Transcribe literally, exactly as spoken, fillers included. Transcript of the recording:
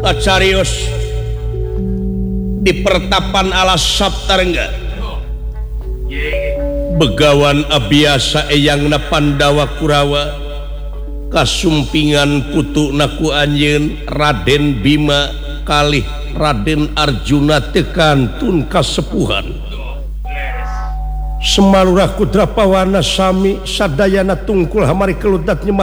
Kacarios di pertapan alas Saptarengga begawan abiasa eyangna Pandawa Kurawa kasumpingan putu naku anjeun Raden Bima kalih Raden Arjuna tekantun kasepuhan Semalurah Kudrapawana sami sadayana tungkul hamari keludat nyemah